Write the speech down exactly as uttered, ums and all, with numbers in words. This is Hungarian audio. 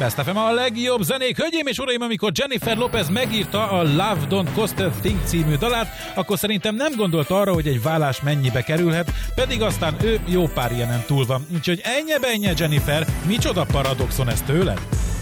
Best ef em a legjobb zenék. Hölgyeim és uraim, amikor Jennifer Lopez megírta a Love Don't Cost a Thing című dalát, akkor szerintem nem gondolt arra, hogy egy vállás mennyibe kerülhet, pedig aztán ő jó pár ilyenen túl van. Úgyhogy ennyi benye Jennifer, micsoda paradoxon ez tőled?